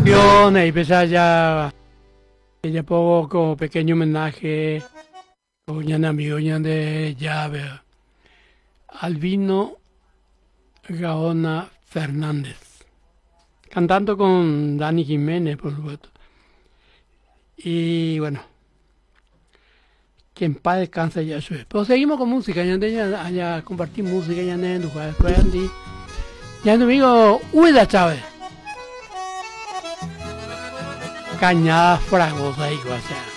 campeones y empezar ya pongo como pequeño homenaje con un amigo de llave Albino Gaona Fernández, cantando con Dani Jiménez, por supuesto. Y bueno, que en paz descanse ya su. Pero seguimos con música, ya compartir música, ya después Andy. Ya mi amigo Huida Chávez. Cañada fragosa, hijo, o sea.